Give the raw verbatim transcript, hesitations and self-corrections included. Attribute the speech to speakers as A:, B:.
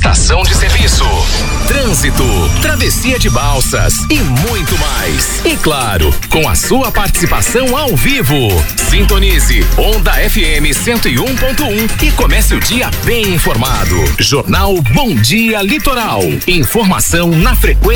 A: estação de serviço, trânsito, travessia de balsas e muito mais. E claro, com a sua participação ao vivo. Sintonize Onda F M cento e um ponto um e comece o dia bem informado. Jornal Bom Dia Litoral. Informação na frequência